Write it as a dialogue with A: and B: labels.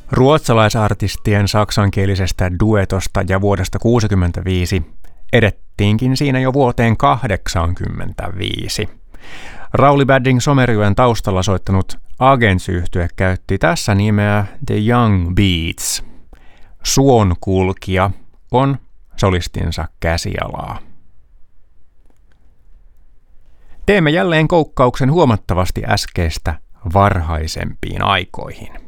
A: Ruotsalaisartistien saksankielisestä duetosta ja vuodesta 1965 edettiinkin siinä jo vuoteen 1985. Rauli Badding Somerjoen taustalla soittanut Agents-yhtye käytti tässä nimeä The Young Beats. Suonkulkija on solistinsa käsialaa. Teemme jälleen koukkauksen huomattavasti äskeistä varhaisempiin aikoihin.